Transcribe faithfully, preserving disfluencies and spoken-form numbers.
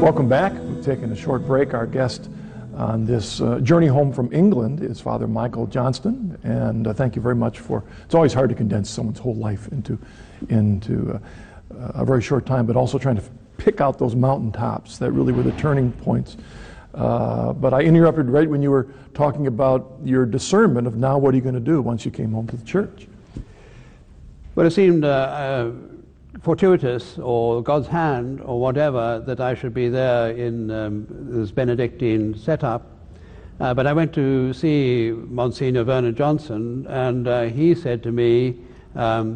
Welcome back. We've taken a short break. Our guest on this uh, journey home from England is Father Michael Johnston, and uh, thank you very much for, it's always hard to condense someone's whole life into, into uh, a very short time, but also trying to pick out those mountaintops that really were the turning points. Uh, but I interrupted right when you were talking about your discernment of now what are you going to do once you came home to the church? Well, it seemed uh, uh, fortuitous, or God's hand, or whatever, that I should be there in um, this Benedictine setup. Uh, but I went to see Monsignor Vernon Johnson, and uh, he said to me, um,